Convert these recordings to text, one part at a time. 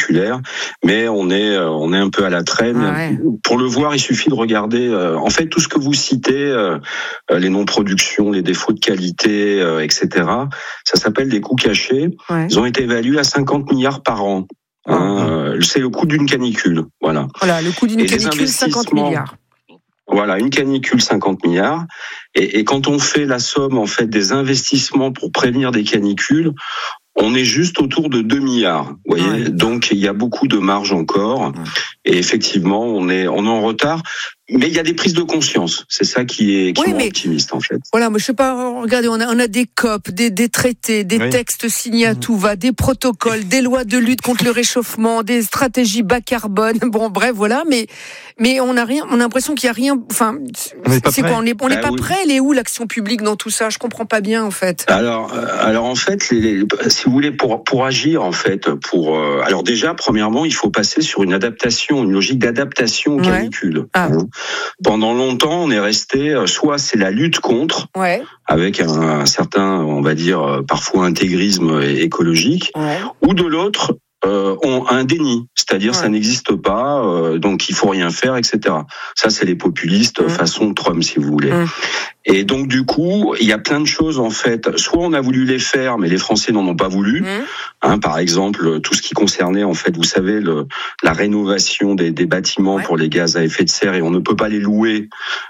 spectaculaire, mais on est un peu à la traîne. Ah ouais. Pour le voir, il suffit de regarder. En fait, tout ce que vous citez, les non-productions, les défauts de qualité, etc. Ça s'appelle des coûts cachés. Ouais. Ils ont été évalués à 50 milliards par an. C'est le coût d'une canicule. Voilà. Voilà, le coût d'une Et les canicule, 50 milliards. Voilà, une canicule, 50 milliards. Et quand on fait la somme, en fait, des investissements pour prévenir des canicules, on est juste autour de 2 milliards. Vous voyez, Ouais. donc il y a beaucoup de marge encore. Et effectivement, on est en retard. Mais il y a des prises de conscience. C'est ça qui est Oui, rend mais- optimiste, en fait. Voilà, moi je sais pas, regardez, on a des COP, des traités, des Oui. textes signés à tout va, des protocoles, des lois de lutte contre le réchauffement, des stratégies bas carbone. Bon, bref, voilà, mais on a rien, on a l'impression qu'il y a rien. Enfin, On n'est pas c'est prêt. quoi? On n'est Bah pas oui. prêt. Elle est où l'action publique dans tout ça? Je comprends pas bien en fait. Alors en fait, si vous voulez, pour agir en fait, alors déjà, premièrement, il faut passer sur une logique d'adaptation aux Ouais. canicules. Ah. Pendant longtemps, on est resté, soit c'est la lutte contre, Ouais. avec un certain, on va dire, parfois intégrisme écologique, Ouais. ou de l'autre, un déni, c'est-à-dire Ouais. ça n'existe pas, donc il faut rien faire, etc. Ça, c'est les populistes façon Trump, si vous voulez. Et donc du coup, il y a plein de choses en fait. Soit on a voulu les faire, mais les Français n'en ont pas voulu. Par exemple, tout ce qui concernait en fait, vous savez, la rénovation des bâtiments pour les gaz à effet de serre, et on ne peut pas les louer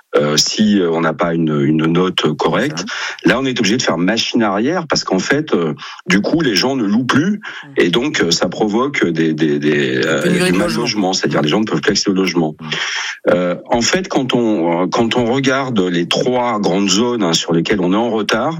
si on n'a pas une note correcte. Là, on est obligé de faire machine arrière parce qu'en fait, du coup, les gens ne louent plus et donc ça provoque du mal logement, c'est-à-dire les gens ne peuvent plus accéder au logement. En fait, quand on regarde les 3 grandes zones sur lesquelles on est en retard,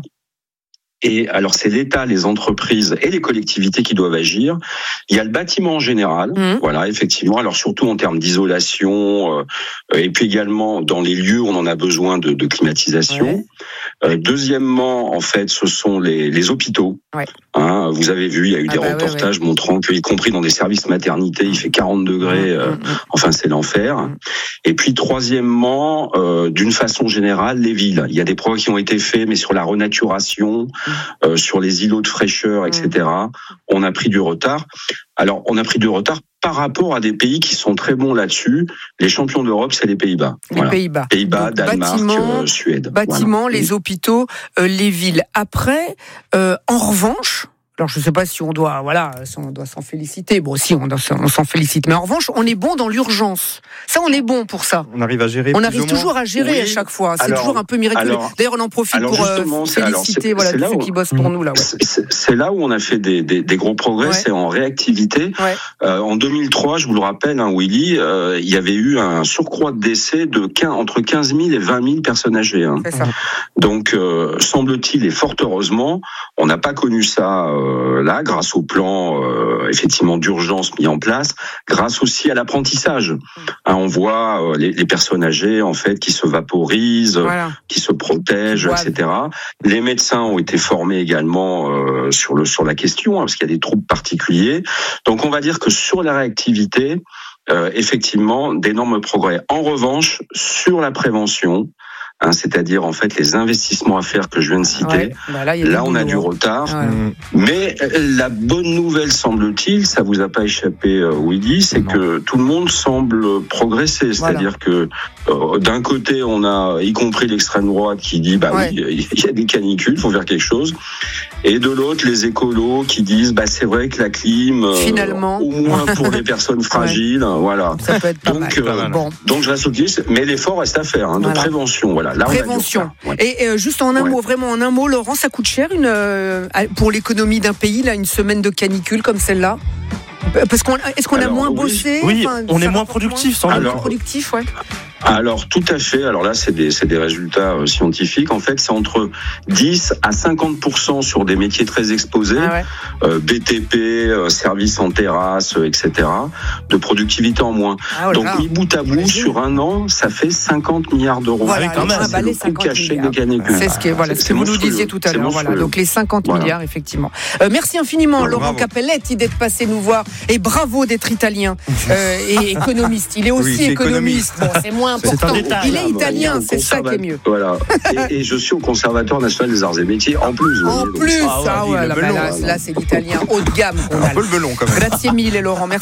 et alors c'est l'État, les entreprises et les collectivités qui doivent agir. Il y a le bâtiment en général, voilà, effectivement. Alors surtout en termes d'isolation, et puis également dans les lieux où on en a besoin de climatisation. Deuxièmement, en fait, ce sont les hôpitaux. Ouais. Vous avez vu, il y a eu des reportages montrant que, y compris dans des services maternité, il fait 40 degrés. Enfin, c'est l'enfer. Et puis troisièmement, d'une façon générale, les villes. Il y a des progrès qui ont été faits, mais sur la renaturation, sur les îlots de fraîcheur, etc. On a pris du retard. Alors, on a pris du retard par rapport à des pays qui sont très bons là-dessus. Les champions d'Europe, c'est les Pays-Bas. Les Pays-Bas. Pays-Bas, Donc, Danemark, Suède. Bâtiments, Voilà. les hôpitaux, les villes. Après, en revanche, alors je ne sais pas si on doit s'en féliciter. Bon, si on s'en félicite, mais en revanche, on est bon dans l'urgence. Ça, on est bon pour ça. On arrive à gérer. On plus arrive ou moins. toujours à gérer à chaque fois. C'est toujours un peu miraculeux. D'ailleurs, on en profite pour féliciter tous ceux qui bossent pour nous là. Ouais. C'est là où on a fait des gros progrès, c'est en réactivité. Ouais. En 2003, je vous le rappelle, Willy, il y avait eu un surcroît de décès entre 15 000 et 20 000 personnes âgées. C'est ça. Donc, semble-t-il, et fort heureusement, on n'a pas connu ça là, grâce au plan effectivement d'urgence mis en place, grâce aussi à l'apprentissage. On voit les personnes âgées en fait qui se vaporisent, qui se protègent, etc. Les médecins ont été formés également sur la question, parce qu'il y a des troubles particuliers. Donc on va dire que sur la réactivité, effectivement, d'énormes progrès. En revanche, sur la prévention, c'est-à-dire en fait les investissements à faire que je viens de citer. Là, on a du retard. Mais la bonne nouvelle, semble-t-il, ça vous a pas échappé, Willy, c'est que tout le monde semble progresser. C'est-à-dire que d'un côté, on a, y compris l'extrême droite, qui dit oui, il y a des canicules, faut faire quelque chose. Et de l'autre, les écolos qui disent c'est vrai que la clim, finalement, au moins pour les personnes fragiles, voilà. Ça peut être pas mal. Donc je reste optimiste, mais l'effort reste à faire de prévention. Voilà. Là, prévention. Et juste en un mot, vraiment en un mot, Laurent, ça coûte cher pour l'économie d'un pays, là, une semaine de canicule comme celle-là? Parce est-ce qu'on a moins bossé? Oui, on est moins productif, sans doute. Productif, ouais. Alors tout à fait. Alors là, c'est des résultats scientifiques. En fait, c'est entre 10 à 50% sur des métiers très exposés, BTP, services en terrasse, etc. de productivité en moins. Donc mis bout à bout, sur un an, ça fait 50 milliards d'euros. Voilà, c'est le coût caché des canicules. C'est ce que vous nous disiez tout à l'heure. Voilà, donc les 50 milliards, effectivement. Merci infiniment, Laurent Cappelletti, d'être passé nous voir. Et bravo d'être italien et économiste. Il est aussi économiste. Bon, c'est moins important. Il est italien, c'est ça qui est mieux. Voilà. Et je suis au Conservatoire national des arts et métiers en plus. En plus, là c'est l'italien haut de gamme. Un peu le melon quand même. Grazie mille, Laurent. Merci.